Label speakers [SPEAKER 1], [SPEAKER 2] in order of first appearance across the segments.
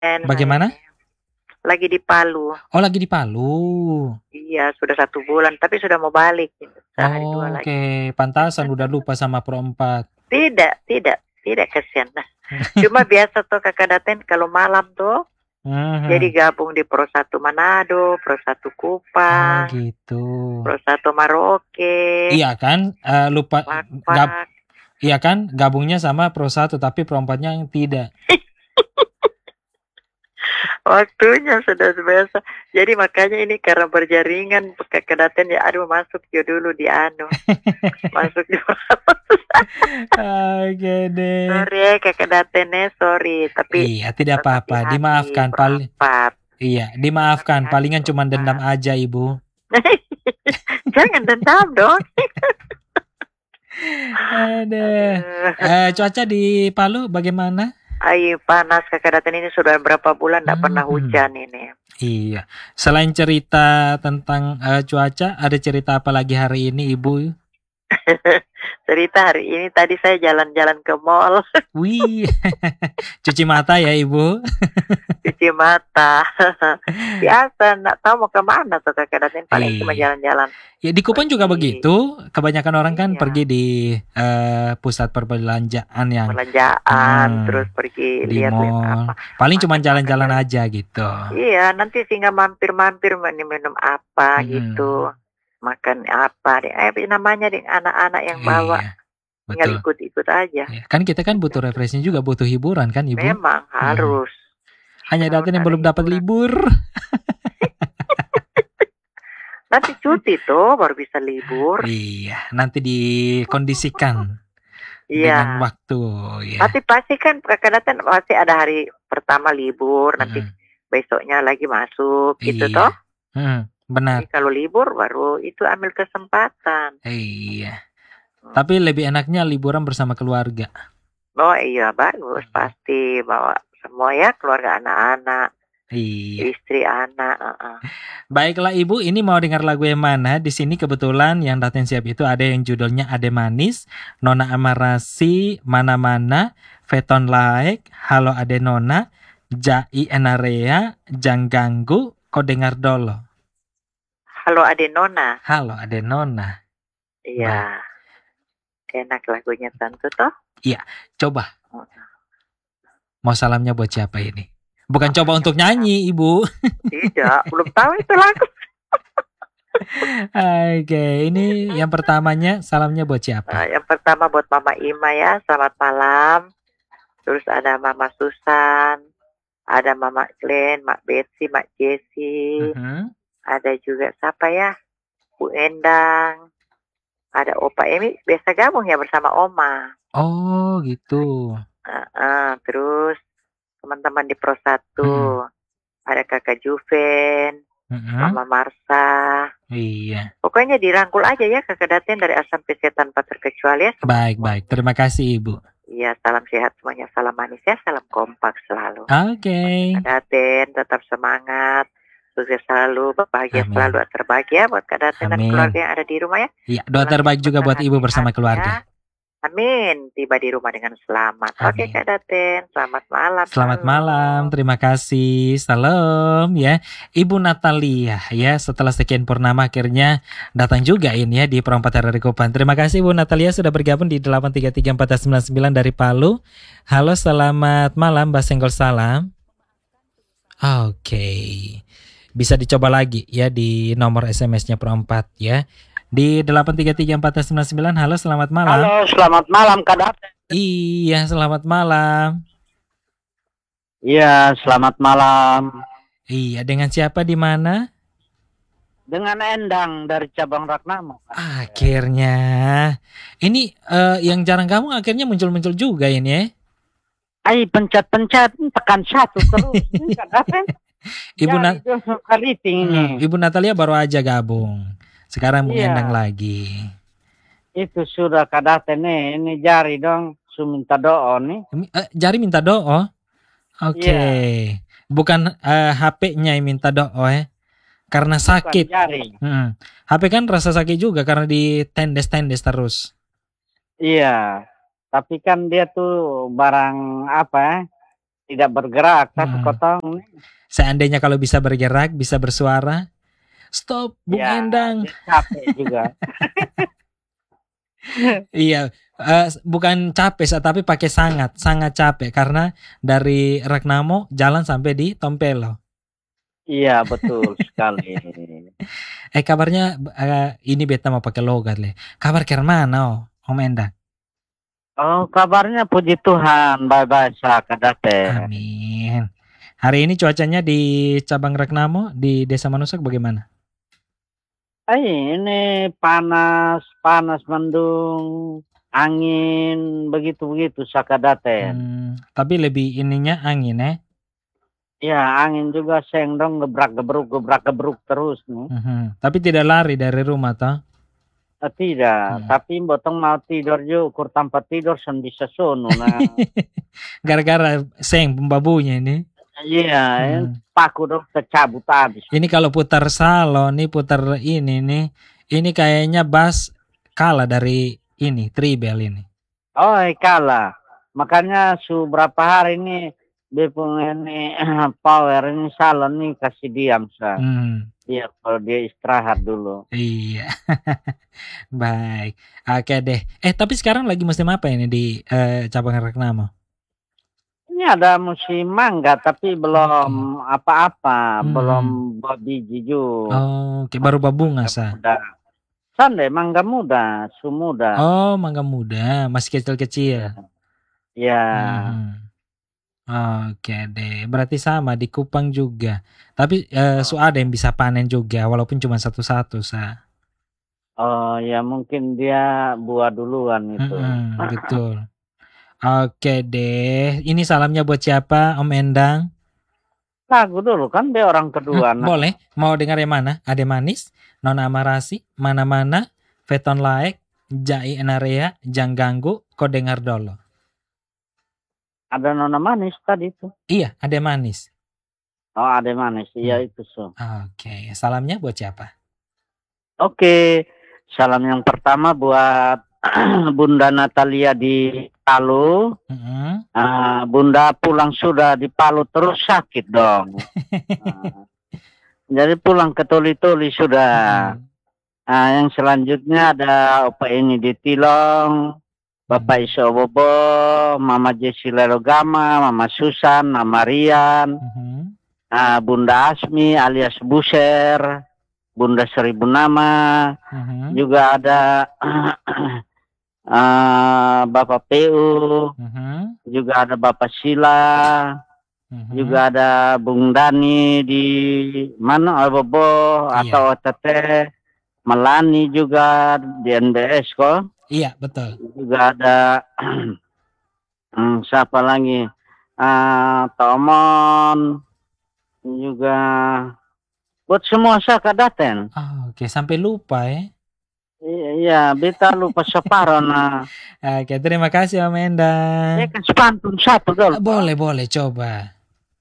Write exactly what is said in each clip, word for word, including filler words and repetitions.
[SPEAKER 1] Saya
[SPEAKER 2] Bagaimana?
[SPEAKER 1] nih. Lagi di Palu.
[SPEAKER 2] Oh, lagi di Palu.
[SPEAKER 1] Iya, sudah satu bulan, tapi sudah mau balik. Gitu. Sehari dua
[SPEAKER 2] Oh,
[SPEAKER 1] lagi.
[SPEAKER 2] Oke, pantasan udah lupa sama Pro empat.
[SPEAKER 1] Tidak, tidak, tidak kasihan. Nah, cuma biasa tuh kakak Daten kalau malam tuh, jadi
[SPEAKER 2] Mhm.
[SPEAKER 1] gabung di Pro satu Manado, Pro satu
[SPEAKER 2] Oh
[SPEAKER 1] Kupang,
[SPEAKER 2] gitu.
[SPEAKER 1] Pro satu Maroke,
[SPEAKER 2] Iya kan? Eh, lupa gab
[SPEAKER 1] Pak-Pak.
[SPEAKER 2] iya kan? Gabungnya sama Pro satu tapi Pro empatnya yang tidak.
[SPEAKER 1] Waktunya sudah biasa. Jadi makanya ini karena berjaringan kakak Daten ya, aduh masuk ya dulu di anu. Masuk di
[SPEAKER 2] Oke deh.
[SPEAKER 1] sorry ya kakak Datennya, sorry. Tapi
[SPEAKER 2] Iya, tidak
[SPEAKER 1] tetap di
[SPEAKER 2] apa-apa.
[SPEAKER 1] hati,
[SPEAKER 2] Dimaafkan. Paling
[SPEAKER 1] perempat.
[SPEAKER 2] iya,
[SPEAKER 1] Tetap di
[SPEAKER 2] dimaafkan.
[SPEAKER 1] hati,
[SPEAKER 2] Palingan cuma dendam
[SPEAKER 1] perempat.
[SPEAKER 2] aja, Ibu.
[SPEAKER 1] Jangan dendam dong.
[SPEAKER 2] Aduh.
[SPEAKER 1] Aduh.
[SPEAKER 2] Eh, cuaca di Palu bagaimana?
[SPEAKER 1] Ay, panas kakak Daten ini sudah berapa bulan tidak pernah
[SPEAKER 2] Hmm.
[SPEAKER 1] hujan ini.
[SPEAKER 2] Iya. Selain cerita tentang eh, cuaca, ada cerita apa lagi hari ini, Ibu?
[SPEAKER 1] Cerita hari ini tadi saya jalan-jalan ke mall,
[SPEAKER 2] Wih, cuci mata ya, Ibu.
[SPEAKER 1] cuci mata. Biasa, nggak tahu mau kemana tuh kakak Daten, paling cuma
[SPEAKER 2] Iya.
[SPEAKER 1] jalan-jalan.
[SPEAKER 2] Ya di Kupang juga
[SPEAKER 1] Pergi.
[SPEAKER 2] begitu. Kebanyakan orang kan
[SPEAKER 1] Iya.
[SPEAKER 2] pergi di eh, pusat perbelanjaan yang
[SPEAKER 1] Belanjaan,
[SPEAKER 2] Hmm,
[SPEAKER 1] terus pergi
[SPEAKER 2] di
[SPEAKER 1] lihat-lihat
[SPEAKER 2] mall.
[SPEAKER 1] apa.
[SPEAKER 2] Paling cuma
[SPEAKER 1] Makan-makan
[SPEAKER 2] jalan-jalan
[SPEAKER 1] jalan.
[SPEAKER 2] aja gitu.
[SPEAKER 1] Iya, nanti singgah mampir-mampir minum-minum apa
[SPEAKER 2] Mm-mm.
[SPEAKER 1] gitu. Makan apa deh, eh namanya deh anak-anak yang bawa,
[SPEAKER 2] Iya,
[SPEAKER 1] tinggal
[SPEAKER 2] betul.
[SPEAKER 1] ikut-ikut aja.
[SPEAKER 2] Iya. Kan kita kan butuh refreshing juga, butuh hiburan kan, Ibu?
[SPEAKER 1] Memang harus.
[SPEAKER 2] Hanya
[SPEAKER 1] Harus
[SPEAKER 2] Daten yang
[SPEAKER 1] ada
[SPEAKER 2] belum dapat
[SPEAKER 1] hiburan.
[SPEAKER 2] libur.
[SPEAKER 1] Nanti cuti tuh baru bisa libur.
[SPEAKER 2] Iya, nanti dikondisikan
[SPEAKER 1] Iya.
[SPEAKER 2] dengan waktu ya.
[SPEAKER 1] Tapi pasti kan kakak Daten pasti ada hari pertama libur, nanti
[SPEAKER 2] Mm-mm.
[SPEAKER 1] besoknya lagi masuk gitu
[SPEAKER 2] Iya.
[SPEAKER 1] toh.
[SPEAKER 2] Hmm, benar.
[SPEAKER 1] Jadi kalau libur baru itu ambil kesempatan.
[SPEAKER 2] Iya.
[SPEAKER 1] Hmm.
[SPEAKER 2] Tapi lebih enaknya liburan bersama keluarga.
[SPEAKER 1] Oh iya bagus, pasti bawa semua ya, keluarga, anak-anak,
[SPEAKER 2] Iya.
[SPEAKER 1] istri, anak. Uh-uh.
[SPEAKER 2] Baiklah Ibu, ini mau dengar lagu yang mana? Di sini kebetulan yang Daten siap itu ada yang judulnya Ade Manis, Nona Amarasi, Mana-Mana, Veton Laek, Halo Ade Nona, Jai Enarea, Jang Ganggu, Kau Dengar Dolo.
[SPEAKER 1] Halo Ade Nona.
[SPEAKER 2] Halo Ade Nona.
[SPEAKER 1] Iya. Enak lagunya tentu toh.
[SPEAKER 2] Iya, coba. Mau salamnya buat siapa ini? Bukan coba untuk nyanyi, Ibu.
[SPEAKER 1] Tidak, belum tahu itu lagu.
[SPEAKER 2] Oke, ini yang pertamanya salamnya buat siapa?
[SPEAKER 1] Nah, yang pertama buat Mama Ima ya, selamat malam. Terus ada Mama Susan, ada Mama Glenn, Mak Betsy, Mak Jessie.
[SPEAKER 2] Uh-huh.
[SPEAKER 1] Ada juga siapa ya? Bu Endang. Ada Opa Emi, biasa gabung ya bersama Oma.
[SPEAKER 2] Oh, gitu.
[SPEAKER 1] Uh, uh, terus teman-teman di Pro satu. Hmm. Ada Kakak Juven, uh-huh. Mama Marsa.
[SPEAKER 2] Iya.
[SPEAKER 1] Pokoknya dirangkul aja ya Kakak Daten dari A sampai Z tanpa terkecuali ya.
[SPEAKER 2] Baik, baik. Terima kasih Ibu.
[SPEAKER 1] Iya, salam sehat semuanya, salam manis ya, salam kompak selalu.
[SPEAKER 2] Oke. Okay.
[SPEAKER 1] Kakak Daten tetap semangat, sukses selalu, bahagia
[SPEAKER 2] Amin.
[SPEAKER 1] selalu, terbaik ya buat Kak Daten dan keluarga yang ada di rumah ya.
[SPEAKER 2] Iya, doa terbaik juga buat Ibu bersama keluarga.
[SPEAKER 1] Ya. Amin, tiba di rumah dengan selamat. Amin. Oke Kak Daten, selamat malam.
[SPEAKER 2] Selamat
[SPEAKER 1] Salam.
[SPEAKER 2] malam, terima kasih. Salam ya. Ibu Natalia ya, setelah sekian purnama akhirnya datang juga ini ya di Perempat Hari Kupang. Terima kasih Ibu Natalia sudah bergabung di delapan tiga tiga empat sembilan sembilan dari Palu. Halo, selamat malam Mbak Senggol salam. Oke. Okay. Bisa dicoba lagi ya di nomor S M S-nya Perempat ya. Di delapan tiga tiga empat sembilan sembilan. Halo, selamat malam.
[SPEAKER 3] Halo, selamat malam Kak Daten.
[SPEAKER 2] Iya, selamat malam.
[SPEAKER 3] Iya, selamat malam.
[SPEAKER 2] Iya, dengan siapa di mana?
[SPEAKER 3] Dengan Endang dari cabang Ragnamo.
[SPEAKER 2] Akhirnya. Ini uh, yang jarang kamu akhirnya muncul-muncul juga ini ya.
[SPEAKER 3] Ay, pencet-pencet tekan satu terus. Kak Daten.
[SPEAKER 2] Ibu
[SPEAKER 3] ya,
[SPEAKER 2] Nat
[SPEAKER 3] kali ini.
[SPEAKER 2] Ibu Natalia baru aja gabung. Sekarang mau
[SPEAKER 3] iya.
[SPEAKER 2] Endang lagi.
[SPEAKER 3] Itu sudah Kak Daten nih, ini jari dong, su minta doa nih.
[SPEAKER 2] Uh, jari minta doa. Oke. Okay. Iya. Bukan uh, H P-nya yang minta doa ya. Karena sakit.
[SPEAKER 3] Bukan jari.
[SPEAKER 2] Hmm. H P kan rasa sakit juga karena ditendes-tendes terus.
[SPEAKER 3] Iya. Tapi kan dia tuh barang apa ya? tidak bergerak tapi
[SPEAKER 2] Hmm.
[SPEAKER 3] kotong nih.
[SPEAKER 2] Seandainya kalau bisa bergerak, bisa bersuara, stop Bung
[SPEAKER 3] Ya,
[SPEAKER 2] Endang.
[SPEAKER 3] dia capek juga.
[SPEAKER 2] Iya, eh, bukan capek, Sa, tapi pakai sangat, sangat capek karena dari Ragnamo jalan sampai di Tompelo.
[SPEAKER 3] Iya, betul sekali.
[SPEAKER 2] Eh kabarnya eh, ini beta mau pakai logat le. Kabar kemana oh, Om Endang?
[SPEAKER 3] Oh, kabarnya puji Tuhan, bye-bye sa kadate.
[SPEAKER 2] Amin. Hari ini cuacanya di cabang Ragnamo di Desa Manusak bagaimana?
[SPEAKER 3] Eh, ini panas, panas mendung, angin, begitu-begitu sa kadate.
[SPEAKER 2] Hmm, tapi lebih ininya angin eh.
[SPEAKER 3] Ya, angin juga seng dong gebrak-gebruk, gebrak-gebruk terus nih.
[SPEAKER 2] Mhm. Tapi tidak lari dari rumah toh?
[SPEAKER 3] Eh, tidak,
[SPEAKER 2] Hmm.
[SPEAKER 3] tapi botong mau tidur juga, ukur tanpa tidur sen bisa sono. Nah,
[SPEAKER 2] Gara-gara seng pembabunya ini.
[SPEAKER 3] iya,
[SPEAKER 2] Hmm.
[SPEAKER 3] paku dong tercabut habis.
[SPEAKER 2] Ini kalau putar salon nih, putar ini nih, ini kayaknya bass kalah dari ini, treble ini.
[SPEAKER 3] Oh, eh, kalah. Makanya su berapa hari ini Bepung ini power ini salon nih kasih diam sa.
[SPEAKER 2] Hmm,
[SPEAKER 3] Iya, kalau dia istirahat dulu.
[SPEAKER 2] iya. Baik. Oke deh. Eh, tapi sekarang lagi musim apa ini di eh, cabang Ragnamo?
[SPEAKER 3] Ini ada musim mangga tapi belum apa-apa,
[SPEAKER 2] Hmm.
[SPEAKER 3] belum buah biji juga.
[SPEAKER 2] Oh, oke, baru berbunga sa.
[SPEAKER 3] Muda. Sande mangga muda, su muda.
[SPEAKER 2] Oh, mangga muda, masih kecil-kecil.
[SPEAKER 3] Ya.
[SPEAKER 2] Mhm. Oke deh, berarti sama di Kupang juga. Tapi eh, su ada yang bisa panen juga, walaupun cuma satu-satu sa.
[SPEAKER 3] Oh, ya mungkin dia buah duluan itu.
[SPEAKER 2] Mm-mm, betul. Oke deh, ini salamnya buat siapa, Om Endang?
[SPEAKER 3] Lagu dulu kan dia orang kedua.
[SPEAKER 2] Hmm,
[SPEAKER 3] nah.
[SPEAKER 2] boleh, mau dengar yang mana? Ade Manis, Nona Amarasi, Mana-Mana, Veton Laek, Jai Enarea, Jang Ganggu, kau dengar dulu.
[SPEAKER 3] Ada nona manis tadi itu.
[SPEAKER 2] Iya, Ade Manis.
[SPEAKER 3] Oh, ada manis. Iya
[SPEAKER 2] Hmm.
[SPEAKER 3] itu so.
[SPEAKER 2] Oke, salamnya buat siapa?
[SPEAKER 3] Oke, salam yang pertama buat Bunda Natalia di Palu.
[SPEAKER 2] Mm-mm.
[SPEAKER 3] Ah, Bunda pulang sudah di Palu terus sakit dong. Ah, jadi pulang ke Toli-Toli sudah.
[SPEAKER 2] Mm.
[SPEAKER 3] Ah, yang selanjutnya ada Opa ini di Tilong, Bapak Iso Bobo, Mama Jesi Lelogama, Mama Susan, Mama Rian,
[SPEAKER 2] Mhm.
[SPEAKER 3] ah, Bunda Asmi alias Buser, Bunda Seribu Nama,
[SPEAKER 2] Mhm.
[SPEAKER 3] juga ada ah, Bapak P U,
[SPEAKER 2] Mhm.
[SPEAKER 3] juga ada Bapak Sila,
[SPEAKER 2] Mhm.
[SPEAKER 3] juga ada Bung Dani di mana Bobo
[SPEAKER 2] Iya.
[SPEAKER 3] atau O T T, Melani juga di N B S kok.
[SPEAKER 2] Iya, betul.
[SPEAKER 3] Juga ada hmm, siapa lagi? Ah, Tomon juga buat semua saya kadaten.
[SPEAKER 2] Ah, oke, sampai lupa ya.
[SPEAKER 3] Iya, beta lupa separuh nah.
[SPEAKER 2] Oke, terima kasih Om Endang.
[SPEAKER 3] Ya kan sepantun satu dulu.
[SPEAKER 2] Boleh, boleh, coba.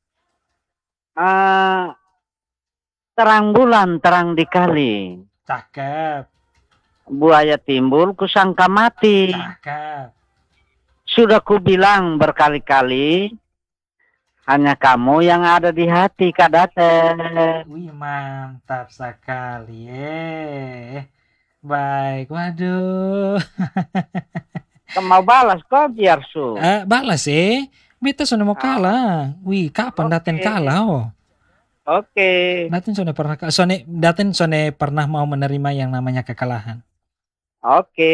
[SPEAKER 3] Ah, terang bulan, terang dikali.
[SPEAKER 2] Cakep,
[SPEAKER 3] Buaya timbul, kusangka mati.
[SPEAKER 2] cakep.
[SPEAKER 3] Sudah kubilang berkali-kali, hanya kamu yang ada di hati kadaten.
[SPEAKER 2] Wih, mantap sekali. Eh, baik. Waduh.
[SPEAKER 3] Kamu mau balas kok biar su.
[SPEAKER 2] Eh, balas eh. Beta sudah mau kalah. Wih, kapan
[SPEAKER 3] Oke.
[SPEAKER 2] Daten kalah oh?
[SPEAKER 3] Oke.
[SPEAKER 2] Daten sudah pernah kalah. Sone, Daten sudah pernah mau menerima yang namanya kekalahan.
[SPEAKER 3] Oke.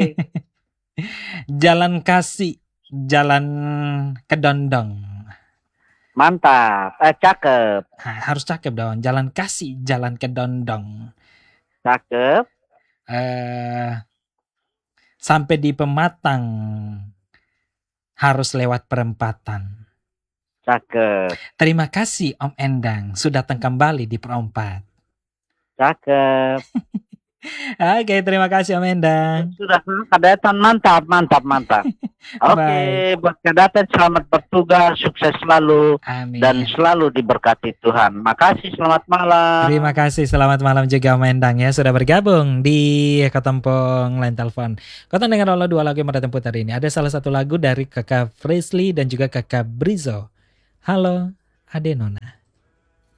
[SPEAKER 2] Jalan kasih, jalan kedondong.
[SPEAKER 3] Mantap. Eh, cakep.
[SPEAKER 2] Nah, harus cakep dong. Jalan kasih, jalan kedondong.
[SPEAKER 3] Cakep.
[SPEAKER 2] Eh, sampai di Pematang harus lewat perempatan.
[SPEAKER 3] Cakep.
[SPEAKER 2] Terima kasih Om Endang sudah datang kembali di Perempat.
[SPEAKER 3] Cakep.
[SPEAKER 2] Oke, terima kasih Om Endang.
[SPEAKER 3] Sudah kadaten mantap, mantap, mantap. Oke, buat kadaten selamat bertugas, sukses selalu
[SPEAKER 2] Amin.
[SPEAKER 3] dan selalu diberkati Tuhan. Makasih, selamat malam.
[SPEAKER 2] Terima kasih, selamat malam juga Om Endang ya sudah bergabung di Ketempong Line Telepon. Kota dengar dua lagu yang pada tempat hari ini. Ada salah satu lagu dari Kakak Frisley dan juga Kakak Brizo. Halo, Ade Nona.